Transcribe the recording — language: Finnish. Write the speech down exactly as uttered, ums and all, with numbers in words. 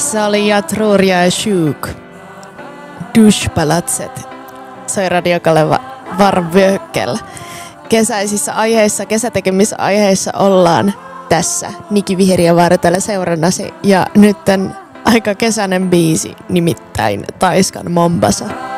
Se oli Jag tror jag är sjuk. Duschpalatset. Se Radio Kaleva Varvökkel. Kesäisissä aiheissa, kesätekemisaiheissa ollaan tässä Niki Viheriä vartella seurannasi. Ja nyt aika kesäinen biisi, nimittäin Taiskan Mombasa.